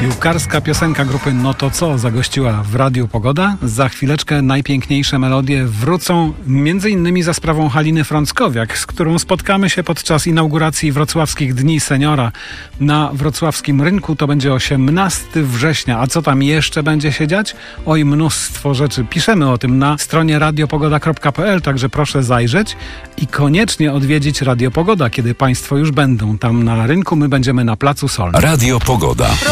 Piłkarska piosenka grupy No to co zagościła w Radiu Pogoda. Za chwileczkę najpiękniejsze melodie wrócą m.in. za sprawą Haliny Frąckowiak, z którą spotkamy się podczas inauguracji Wrocławskich Dni Seniora na wrocławskim rynku. To będzie 18 września. A co tam jeszcze będzie się dziać? Oj, mnóstwo rzeczy. Piszemy o tym na stronie radiopogoda.pl, także proszę zajrzeć i koniecznie odwiedzić Radio Pogoda, kiedy Państwo już będą tam na rynku. My będziemy na Placu Solnym. Radio Pogoda.